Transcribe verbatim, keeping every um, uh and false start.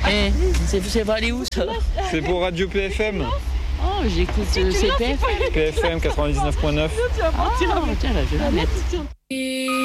Eh, c'est, c'est pour aller où ça? C'est pour Radio P F M. Oh, j'écoute euh, C P F. P F M quatre-vingt-dix-neuf point neuf. Ah, tiens, là, je vais la mettre.